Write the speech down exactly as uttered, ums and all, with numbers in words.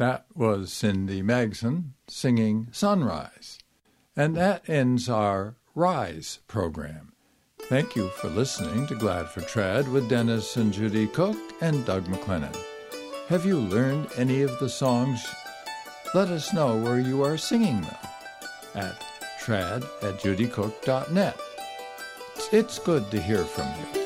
That was Cindy Magson singing Sunrise. And that ends our Rise program. Thank you for listening to Glad for Trad with Dennis and Judy Cook and Doug McLennan. Have you learned any of the songs? Let us know where you are singing them at trad at judy cook dot net. It's good to hear from you.